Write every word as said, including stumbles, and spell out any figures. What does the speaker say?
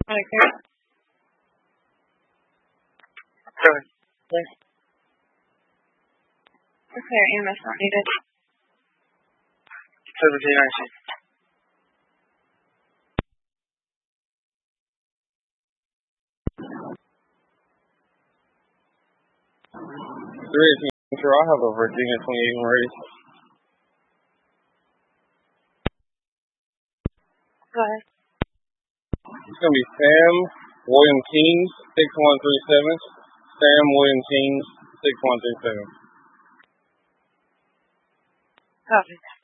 Okay. Good. Yes. Okay, E M S not needed. seventeen nineteen. Three eighteen. Sure, I'll have a Virginia twenty-eight ready. Go ahead. It's gonna be Sam William Kings, six one three seven. Sam William Kings, six one three seven. Copy.